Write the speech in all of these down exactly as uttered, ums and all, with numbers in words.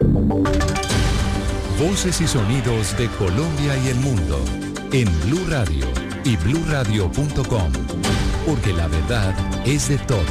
Voces y sonidos de Colombia y el mundo en Blue Radio y blue radio punto com, porque la verdad es de todos.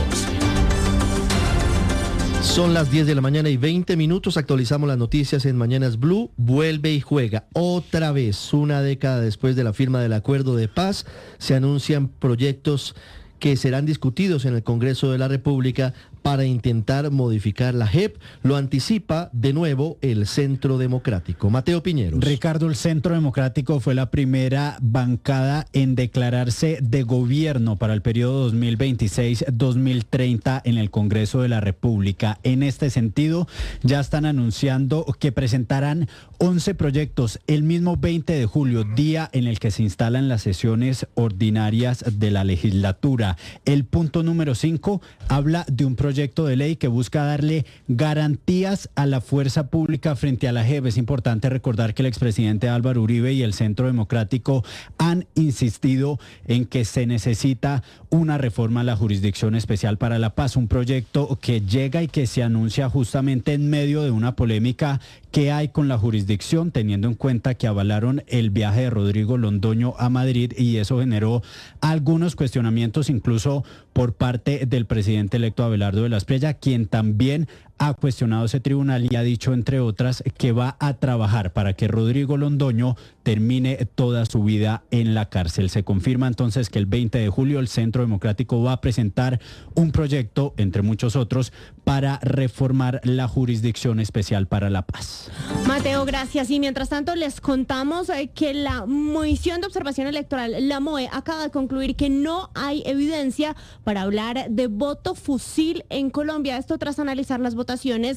Son las diez de la mañana y veinte minutos, actualizamos las noticias en Mañanas Blue. Vuelve y juega otra vez, una década después de la firma del acuerdo de paz, se anuncian proyectos que serán discutidos en el Congreso de la República para intentar modificar la J E P. Lo anticipa de nuevo el Centro Democrático. Mateo Piñeros. Ricardo, el Centro Democrático fue la primera bancada en declararse de gobierno para el periodo dos mil veintiséis a dos mil treinta en el Congreso de la República. En este sentido, ya están anunciando que presentarán once proyectos el mismo veinte de julio, día en el que se instalan las sesiones ordinarias de la legislatura. El punto número cinco habla de un proyecto proyecto de ley que busca darle garantías a la fuerza pública frente a la J E P. Es importante recordar que el expresidente Álvaro Uribe y el Centro Democrático han insistido en que se necesita una reforma a la Jurisdicción Especial para la Paz, un proyecto que llega y que se anuncia justamente en medio de una polémica que hay con la jurisdicción, teniendo en cuenta que avalaron el viaje de Rodrigo Londoño a Madrid, y eso generó algunos cuestionamientos incluso por parte del presidente electo Abelardo de la Espriella, quien también ha cuestionado ese tribunal y ha dicho, entre otras, que va a trabajar para que Rodrigo Londoño termine toda su vida en la cárcel. Se confirma entonces que el veinte de julio el Centro Democrático va a presentar un proyecto, entre muchos otros, para reformar la Jurisdicción Especial para la Paz. Mateo, gracias. Y mientras tanto les contamos eh, que la Misión de Observación Electoral, la M O E, acaba de concluir que no hay evidencia para hablar de voto fusil en Colombia. Esto tras analizar las votaciones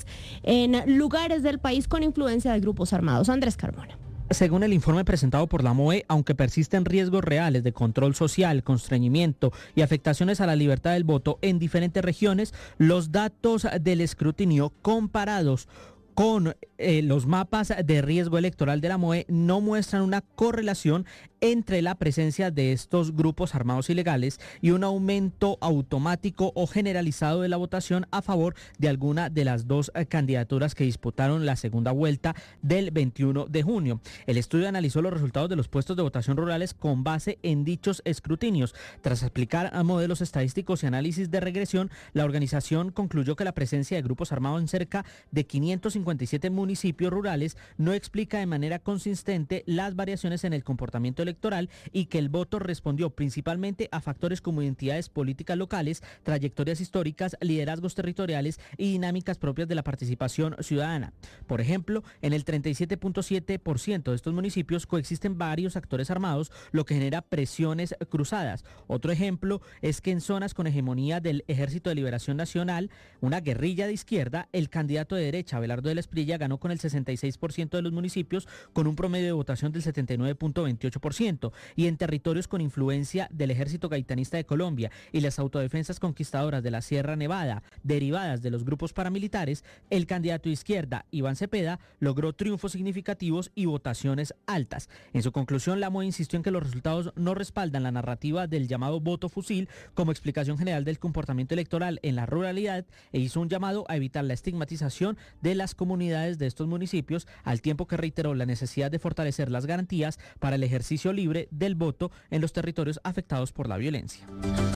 en lugares del país con influencia de grupos armados. Andrés Carmona. Según el informe presentado por la M O E, aunque persisten riesgos reales de control social, constreñimiento y afectaciones a la libertad del voto en diferentes regiones, los datos del escrutinio comparados con eh, los mapas de riesgo electoral de la M O E no muestran una correlación entre la presencia de estos grupos armados ilegales y un aumento automático o generalizado de la votación a favor de alguna de las dos eh, candidaturas que disputaron la segunda vuelta del veintiuno de junio. El estudio analizó los resultados de los puestos de votación rurales con base en dichos escrutinios. Tras aplicar a modelos estadísticos y análisis de regresión, la organización concluyó que la presencia de grupos armados en cerca de quinientos cincuenta y siete municipios rurales no explica de manera consistente las variaciones en el comportamiento electoral y que el voto respondió principalmente a factores como identidades políticas locales, trayectorias históricas, liderazgos territoriales y dinámicas propias de la participación ciudadana. Por ejemplo, en el treinta y siete punto siete por ciento de estos municipios coexisten varios actores armados, lo que genera presiones cruzadas. Otro ejemplo es que en zonas con hegemonía del Ejército de Liberación Nacional, una guerrilla de izquierda, el candidato de derecha, Abelardo de la Espriella, ganó con el sesenta y seis por ciento de los municipios con un promedio de votación del setenta y nueve punto veintiocho por ciento, y en territorios con influencia del Ejército Gaitanista de Colombia y las autodefensas conquistadoras de la Sierra Nevada, derivadas de los grupos paramilitares, el candidato de izquierda, Iván Cepeda, logró triunfos significativos y votaciones altas. En su conclusión, la M O E insistió en que los resultados no respaldan la narrativa del llamado voto fusil como explicación general del comportamiento electoral en la ruralidad, e hizo un llamado a evitar la estigmatización de las comunidades de estos municipios, al tiempo que reiteró la necesidad de fortalecer las garantías para el ejercicio libre del voto en los territorios afectados por la violencia.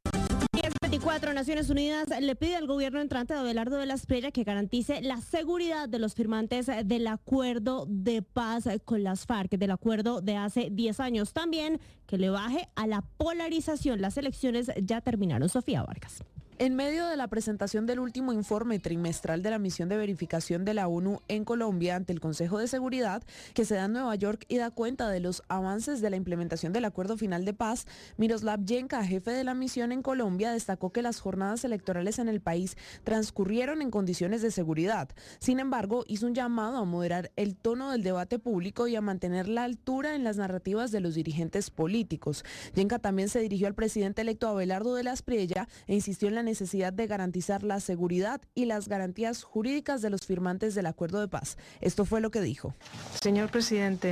diez veinticuatro, Naciones Unidas le pide al gobierno entrante de Abelardo de la Espriella que garantice la seguridad de los firmantes del acuerdo de paz con las FARC, del acuerdo de hace diez años. También que le baje a la polarización. Las elecciones ya terminaron. Sofía Vargas. En medio de la presentación del último informe trimestral de la misión de verificación de la ONU en Colombia ante el Consejo de Seguridad, que se da en Nueva York y da cuenta de los avances de la implementación del acuerdo final de paz, Miroslav Yenka, jefe de la misión en Colombia, destacó que las jornadas electorales en el país transcurrieron en condiciones de seguridad. Sin embargo, hizo un llamado a moderar el tono del debate público y a mantener la altura en las narrativas de los dirigentes políticos. Yenka también se dirigió al presidente electo Abelardo de la Espriella e insistió en la necesidad de garantizar la seguridad y las garantías jurídicas de los firmantes del acuerdo de paz. Esto fue lo que dijo. Señor presidente,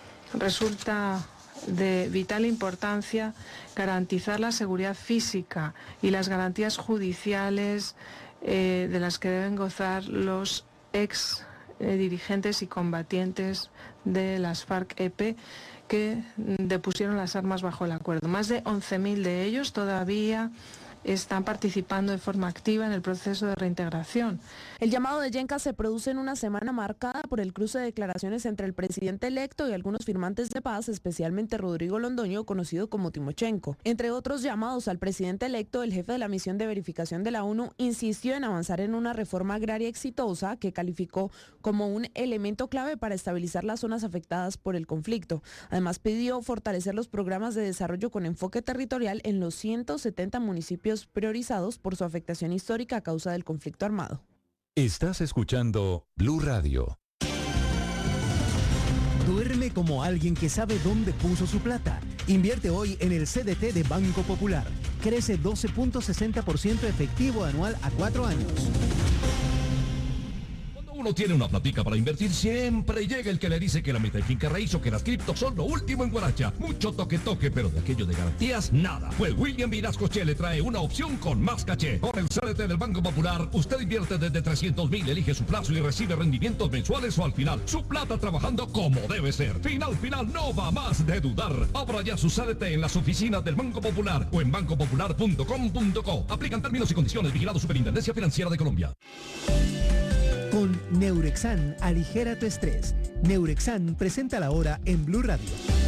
resulta de vital importancia garantizar la seguridad física y las garantías judiciales eh, de las que deben gozar los ex eh, dirigentes y combatientes de las FARC-E P que depusieron las armas bajo el acuerdo. Más de once mil de ellos todavía están participando de forma activa en el proceso de reintegración. El llamado de Yenca se produce en una semana marcada por el cruce de declaraciones entre el presidente electo y algunos firmantes de paz, especialmente Rodrigo Londoño, conocido como Timochenko. Entre otros llamados al presidente electo, el jefe de la misión de verificación de la ONU insistió en avanzar en una reforma agraria exitosa que calificó como un elemento clave para estabilizar las zonas afectadas por el conflicto. Además, pidió fortalecer los programas de desarrollo con enfoque territorial en los ciento setenta municipios priorizados por su afectación histórica a causa del conflicto armado. Estás escuchando Blue Radio. Duerme como alguien que sabe dónde puso su plata. Invierte hoy en el C D T de Banco Popular. Crece doce punto sesenta por ciento efectivo anual a cuatro años. Uno tiene una platica para invertir, siempre llega el que le dice que la meta en finca raíz o que las criptos son lo último en Guaracha. Mucho toque toque, pero de aquello de garantías, nada. Pues William Vinascoche le trae una opción con más caché. Con el C D T del Banco Popular, usted invierte desde trescientos mil, elige su plazo y recibe rendimientos mensuales o al final. Su plata trabajando como debe ser. Final, final, no va más de dudar. Abra ya su C D T en las oficinas del Banco Popular o en banco popular punto com punto co. Aplican términos y condiciones. Vigilado Superintendencia Financiera de Colombia. Con Neurexan, aligera tu estrés. Neurexan presenta la hora en Blue Radio.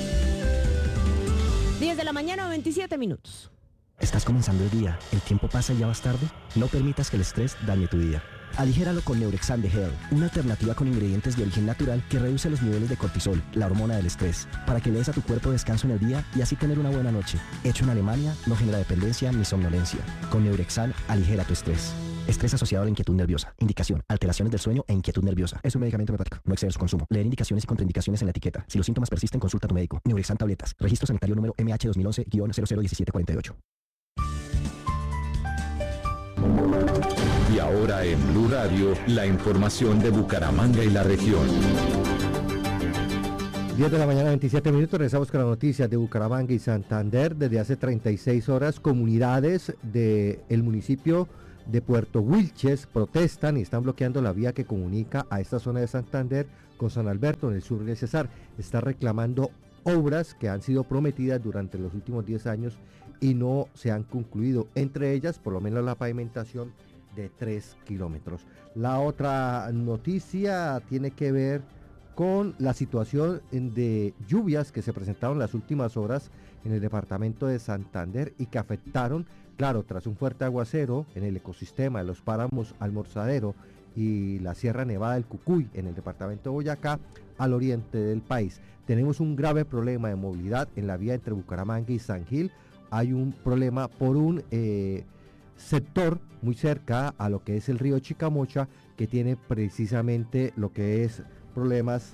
diez de la mañana, veintisiete minutos. Estás comenzando el día, el tiempo pasa y ya vas tarde. No permitas que el estrés dañe tu día. Aligéralo con Neurexan de Hell, una alternativa con ingredientes de origen natural que reduce los niveles de cortisol, la hormona del estrés, para que le des a tu cuerpo descanso en el día y así tener una buena noche. Hecho en Alemania, no genera dependencia ni somnolencia. Con Neurexan, aligera tu estrés. Estrés asociado a la inquietud nerviosa. Indicación: alteraciones del sueño e inquietud nerviosa. Es un medicamento homeopático. No exceder su consumo. Leer indicaciones y contraindicaciones en la etiqueta. Si los síntomas persisten, consulta a tu médico. Neurexan tabletas. Registro sanitario número M H dos mil once guion cero cero diecisiete cuarenta y ocho. Y ahora en Blue Radio, la información de Bucaramanga y la región. diez de la mañana, veintisiete minutos, regresamos con las noticias de Bucaramanga y Santander. Desde hace treinta y seis horas, comunidades del municipio de Puerto Wilches protestan y están bloqueando la vía que comunica a esta zona de Santander con San Alberto, en el sur de Cesar. Está reclamando obras que han sido prometidas durante los últimos diez años y no se han concluido, entre ellas por lo menos la pavimentación de tres kilómetros. La otra noticia tiene que ver con la situación de lluvias que se presentaron las últimas horas en el departamento de Santander y que afectaron, claro, tras un fuerte aguacero en el ecosistema de los páramos Almorzadero y la Sierra Nevada del Cucuy en el departamento de Boyacá, al oriente del país. Tenemos un grave problema de movilidad en la vía entre Bucaramanga y San Gil. Hay un problema por un eh, sector muy cerca a lo que es el río Chicamocha, que tiene precisamente lo que es problemas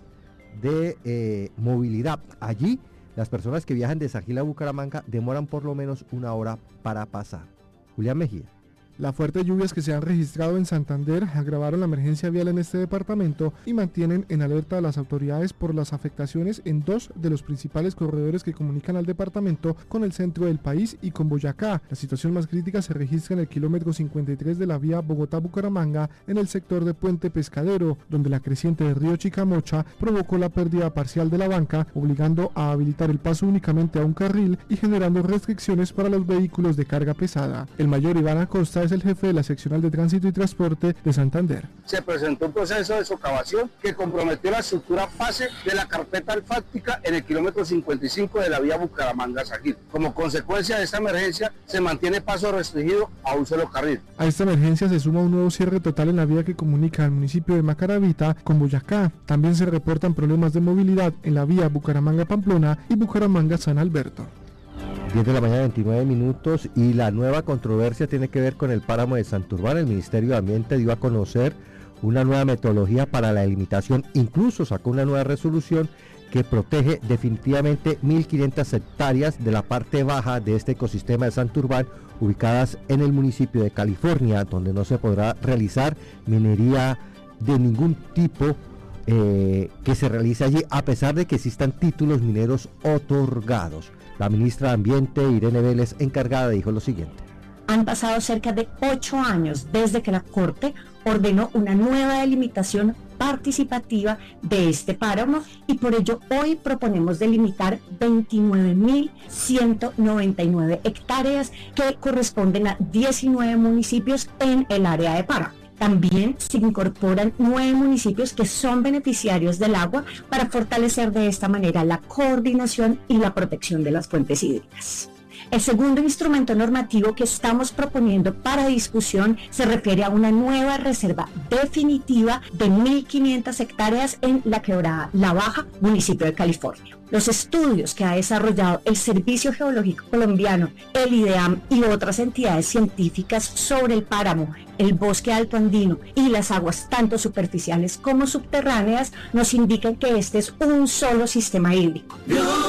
de eh, movilidad. Allí las personas que viajan de San Gil a Bucaramanga demoran por lo menos una hora para pasar. Julián Mejía. Las fuertes lluvias que se han registrado en Santander agravaron la emergencia vial en este departamento y mantienen en alerta a las autoridades por las afectaciones en dos de los principales corredores que comunican al departamento con el centro del país y con Boyacá. La situación más crítica se registra en el kilómetro cincuenta y tres de la vía Bogotá-Bucaramanga, en el sector de Puente Pescadero, donde la creciente del río Chicamocha provocó la pérdida parcial de la banca, obligando a habilitar el paso únicamente a un carril y generando restricciones para los vehículos de carga pesada. El mayor Iván Acosta es el jefe de la seccional de tránsito y transporte de Santander. Se presentó un proceso de socavación que comprometió la estructura base de la carpeta asfáltica en el kilómetro cincuenta y cinco de la vía Bucaramanga-San Gil. Como consecuencia de esta emergencia, se mantiene paso restringido a un solo carril. A esta emergencia se suma un nuevo cierre total en la vía que comunica al municipio de Macaravita con Boyacá. También se reportan problemas de movilidad en la vía Bucaramanga-Pamplona y Bucaramanga-San Alberto. diez de la mañana, veintinueve minutos, y la nueva controversia tiene que ver con el páramo de Santurbán. El Ministerio de Ambiente dio a conocer una nueva metodología para la delimitación, incluso sacó una nueva resolución que protege definitivamente mil quinientas hectáreas de la parte baja de este ecosistema de Santurbán, ubicadas en el municipio de California, donde no se podrá realizar minería de ningún tipo eh, que se realice allí, a pesar de que existan títulos mineros otorgados. La ministra de Ambiente, Irene Vélez, encargada, dijo lo siguiente. Han pasado cerca de ocho años desde que la Corte ordenó una nueva delimitación participativa de este páramo y por ello hoy proponemos delimitar veintinueve mil ciento noventa y nueve hectáreas que corresponden a diecinueve municipios en el área de páramo. También se incorporan nueve municipios que son beneficiarios del agua para fortalecer de esta manera la coordinación y la protección de las fuentes hídricas. El segundo instrumento normativo que estamos proponiendo para discusión se refiere a una nueva reserva definitiva de mil quinientas hectáreas en la Quebrada La Baja, municipio de California. Los estudios que ha desarrollado el Servicio Geológico Colombiano, el IDEAM y otras entidades científicas sobre el páramo, el bosque alto andino y las aguas tanto superficiales como subterráneas nos indican que este es un solo sistema hídrico.